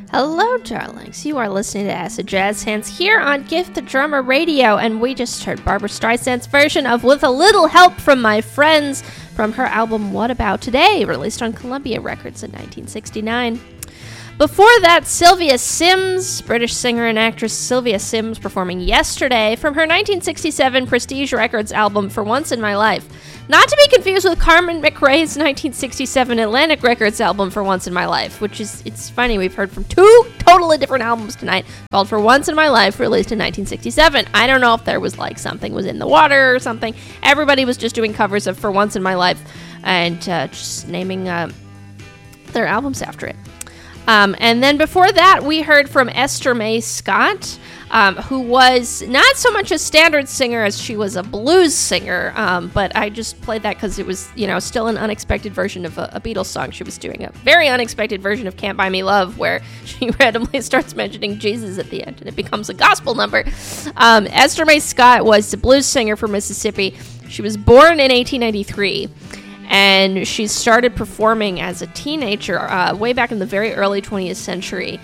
Hello, darlings. You are listening to Acid Jazz Hands here on Give the Drummer Radio, and we just heard Barbra Streisand's version of With a Little Help from My Friends from her album What About Today, released on Columbia Records in 1969. Before that, Sylvia Sims, British singer and actress Sylvia Sims, performing Yesterday from her 1967 Prestige Records album For Once in My Life. Not to be confused with Carmen McRae's 1967 Atlantic Records album For Once in My Life, which is, it's funny, we've heard from two totally different albums tonight called For Once in My Life, released in 1967. I don't know if there was like something was in the water or something. Everybody was just doing covers of For Once in My Life and just naming their albums after it. And then before that, we heard from Esther Mae Scott, who was not so much a standard singer as she was a blues singer, but I just played that because it was, still an unexpected version of a Beatles song. She was doing a very unexpected version of Can't Buy Me Love, where she randomly starts mentioning Jesus at the end, and it becomes a gospel number. Esther Mae Scott was a blues singer from Mississippi. She was born in 1893. And she started performing as a teenager way back in the very early 20th century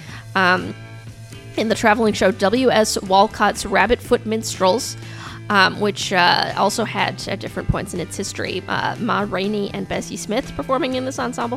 in the traveling show W.S. Walcott's Rabbit Foot Minstrels, which also had, at different points in its history, Ma Rainey and Bessie Smith performing in this ensemble.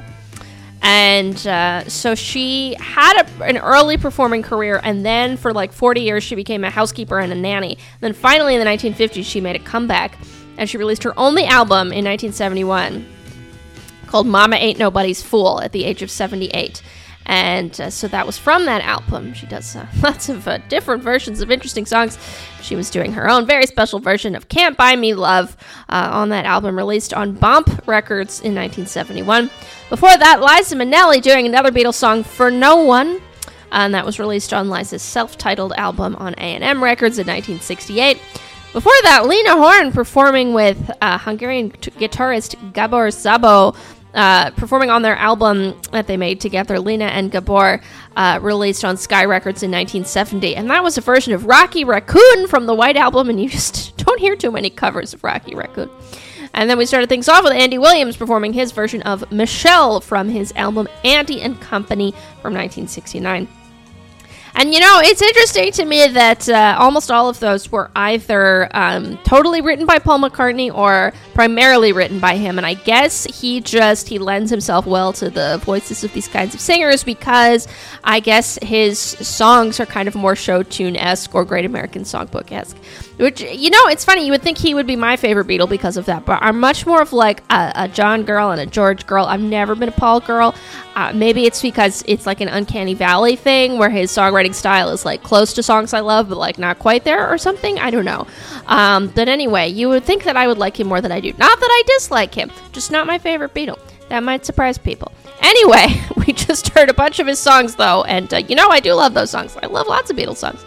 And so she had an early performing career, and then for like 40 years she became a housekeeper and a nanny. And then finally in the 1950s she made a comeback, and she released her only album in 1971 called Mama Ain't Nobody's Fool at the age of 78. And so that was from that album. She does lots of different versions of interesting songs. She was doing her own very special version of Can't Buy Me Love on that album, released on Bomp Records in 1971. Before that, Liza Minnelli doing another Beatles song, For No One. And that was released on Liza's self-titled album on A&M Records in 1968. Before that, Lena Horne performing with Hungarian guitarist Gabor Szabo, performing on their album that they made together, Lena and Gabor, released on Sky Records in 1970. And that was a version of Rocky Raccoon from the White Album, and you just don't hear too many covers of Rocky Raccoon. And then we started things off with Andy Williams performing his version of Michelle from his album Andy and Company from 1969. And, it's interesting to me that almost all of those were either totally written by Paul McCartney or primarily written by him. And I guess he lends himself well to the voices of these kinds of singers because I guess his songs are kind of more show tune-esque or Great American Songbook-esque. Which, it's funny, you would think he would be my favorite Beatle because of that, but I'm much more of like a John girl and a George girl. I've never been a Paul girl. Maybe it's because it's like an Uncanny Valley thing where his songwriting style is like close to songs I love, but like not quite there or something. I don't know. But anyway, you would think that I would like him more than I do. Not that I dislike him, just not my favorite Beatle. That might surprise people. Anyway, we just heard a bunch of his songs though, and I do love those songs. I love lots of Beatles songs.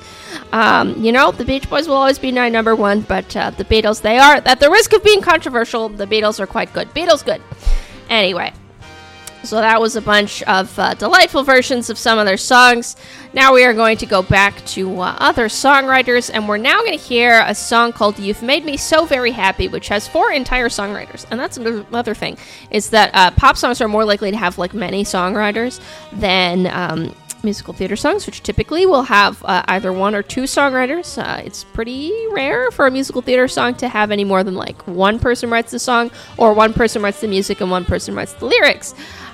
The Beach Boys will always be my number one, but the Beatles, they are, at the risk of being controversial, the Beatles are quite good. Beatles good. Anyway, so that was a bunch of delightful versions of some of their songs. Now we are going to go back to other songwriters, and we're now going to hear a song called You've Made Me So Very Happy, which has 4 entire songwriters. And that's another thing, is that pop songs are more likely to have like many songwriters than musical theater songs, which typically will have either 1 or 2 songwriters. It's pretty rare for a musical theater song to have any more than like 1 person writes the song, or 1 person writes the music and 1 person writes the lyrics.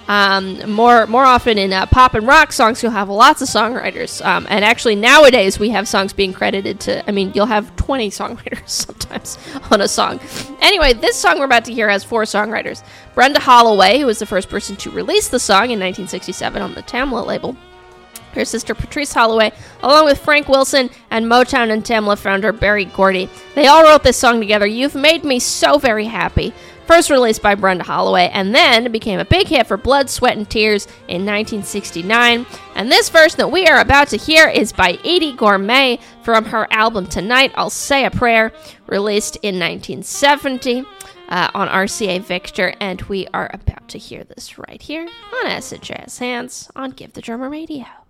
More often in pop and rock songs, you'll have lots of songwriters. And actually nowadays we have songs being credited to, you'll have 20 songwriters sometimes on a song. Anyway, this song we're about to hear has 4 songwriters. Brenda Holloway, who was the first person to release the song in 1967 on the Tamla label. Her sister Patrice Holloway, along with Frank Wilson and Motown and Tamla founder Berry Gordy. They all wrote this song together, You've Made Me So Very Happy. First released by Brenda Holloway, and then became a big hit for Blood, Sweat, and Tears in 1969. And this version that we are about to hear is by Edie Gourmet from her album Tonight I'll Say a Prayer, released in 1970 on RCA Victor. And we are about to hear this right here on Acid Jazz Hands on Give the Drummer Radio.